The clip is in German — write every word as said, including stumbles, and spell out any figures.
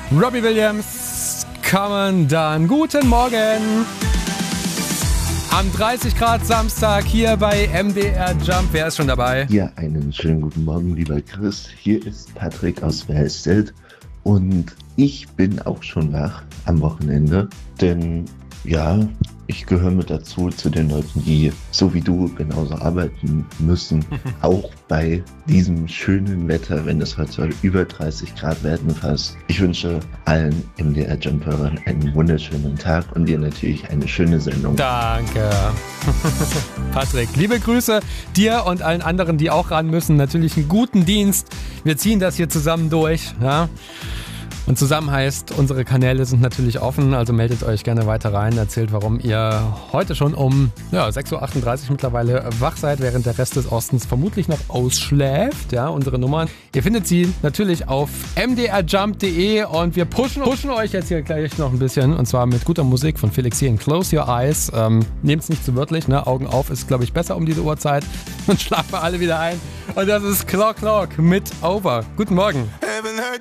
Robbie Williams, Come on Done. Guten Morgen. Am dreißig Grad Samstag hier bei M D R Jump. Wer ist schon dabei? Ja, einen schönen guten Morgen, lieber Chris. Hier ist Patrick aus Verstedt und ich bin auch schon wach am Wochenende, denn ja, ich gehöre mit dazu zu den Leuten, die so wie du genauso arbeiten müssen, auch bei diesem schönen Wetter, wenn es heute über dreißig Grad werden fast. Ich wünsche allen M D R Jump-Hörern einen wunderschönen Tag und dir natürlich eine schöne Sendung. Danke. Patrick, liebe Grüße dir und allen anderen, die auch ran müssen. Natürlich einen guten Dienst. Wir ziehen das hier zusammen durch, ja. Und zusammen heißt, unsere Kanäle sind natürlich offen, also meldet euch gerne weiter rein, erzählt, warum ihr heute schon um ja, sechs Uhr achtunddreißig mittlerweile wach seid, während der Rest des Ostens vermutlich noch ausschläft. Ja, unsere Nummern. Ihr findet sie natürlich auf m d r jump punkt d e und wir pushen, pushen euch jetzt hier gleich noch ein bisschen und zwar mit guter Musik von Felix Jähn. Close Your Eyes. Ähm, Nehmt es nicht zu wörtlich, ne? Augen auf ist, glaube ich, besser um diese Uhrzeit. Und schlafen alle wieder ein. Und das ist Clock Clock mit Over. Guten Morgen.